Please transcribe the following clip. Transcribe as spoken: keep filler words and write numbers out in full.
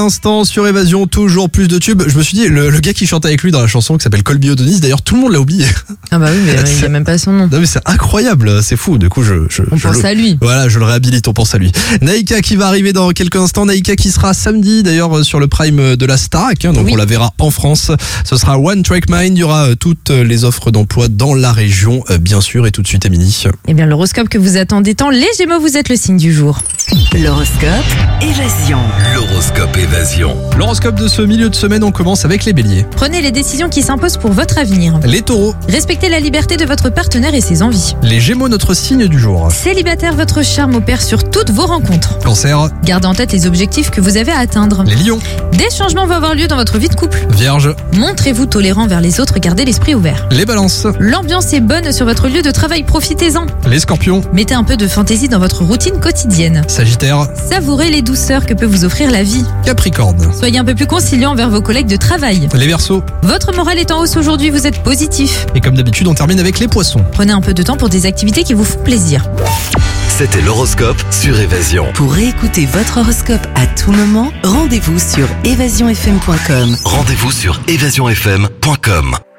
Instant sur Évasion, toujours plus de tubes. Je me suis dit, le, le gars qui chante avec lui dans la chanson qui s'appelle Colby O'Donis, d'ailleurs tout le monde l'a oublié. Ah bah oui, mais il n'y a même pas son nom. Non mais c'est incroyable, c'est fou. Du coup, je, je on je pense le, à lui. Voilà, je le réhabilite, on pense à lui. Naïka qui va arriver dans quelques instants. Naïka qui sera samedi d'ailleurs sur le prime de la Starac, hein, donc oui. On la verra en France. Ce sera One Track Mind. Il y aura toutes les offres d'emploi dans la région, bien sûr. Et tout de suite, Émilie. Eh bien, l'horoscope que vous attendez tant, les Gémeaux, vous êtes le signe du jour. L'horoscope Évasion. L'horoscope Évasion. L'horoscope de ce milieu de semaine, on commence avec les béliers. Prenez les décisions qui s'imposent pour votre avenir. Les taureaux. Respectez la liberté de votre partenaire et ses envies. Les gémeaux, notre signe du jour. Célibataire, votre charme opère sur toutes vos rencontres. Cancer. Gardez en tête les objectifs que vous avez à atteindre. Les lions. Des changements vont avoir lieu dans votre vie de couple. Vierge. Montrez-vous tolérant vers les autres, gardez l'esprit ouvert. Les balances. L'ambiance est bonne sur votre lieu de travail, profitez-en. Les scorpions. Mettez un peu de fantaisie dans votre routine quotidienne. Sagittaire. Savourez les douceurs que peut vous offrir la vie. Capricorne. Soyez un peu plus conciliant envers vos collègues de travail. Les Verseaux. Votre morale est en hausse aujourd'hui, vous êtes positif. Et comme d'habitude, on termine avec les poissons. Prenez un peu de temps pour des activités qui vous font plaisir. C'était l'horoscope sur Évasion. Pour réécouter votre horoscope à tout moment, rendez-vous sur évasion f m point com. Rendez-vous sur évasion f m point com.